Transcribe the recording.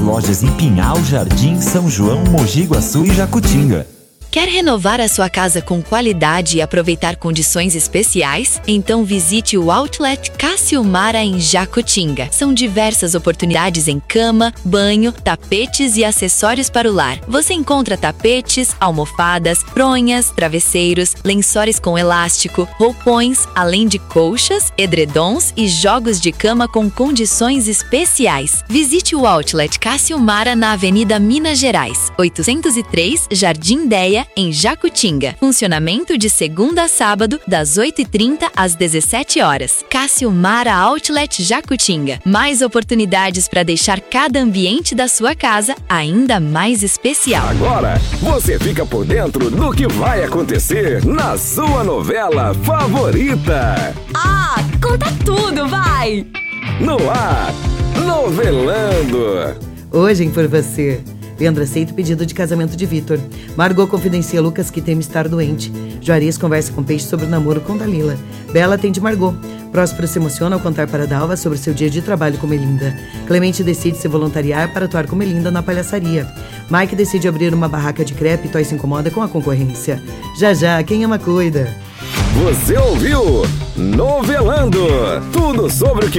lojas em Pinhal, Jardim, São João, Mogi Guaçu e Jacutinga. Quer renovar a sua casa com qualidade e aproveitar condições especiais? Então visite o Outlet Cássio Mara em Jacutinga. São diversas oportunidades em cama, banho, tapetes e acessórios para o lar. Você encontra tapetes, almofadas, fronhas, travesseiros, lençóis com elástico, roupões, além de colchas, edredons e jogos de cama com condições especiais. Visite o Outlet Cássio Mara na Avenida Minas Gerais, 803, Jardim Déia, em Jacutinga. Funcionamento de segunda a sábado, das 8h30 às 17 horas. Cássio Mara Outlet Jacutinga. Mais oportunidades para deixar cada ambiente da sua casa ainda mais especial. Agora, você fica por dentro do que vai acontecer na sua novela favorita. Ah, conta tudo, vai! No ar, Novelando. Hoje em Por Você, Leandro aceita o pedido de casamento de Vitor. Margot confidencia Lucas que teme estar doente. Juarez conversa com Peixe sobre o namoro com Dalila. Bela atende Margot. Próspero se emociona ao contar para Dalva sobre seu dia de trabalho com Melinda. Clemente decide se voluntariar para atuar com Melinda na palhaçaria. Mike decide abrir uma barraca de crepe e Toy se incomoda com a concorrência. Já já, quem ama cuida. Você ouviu Novelando. Tudo sobre o que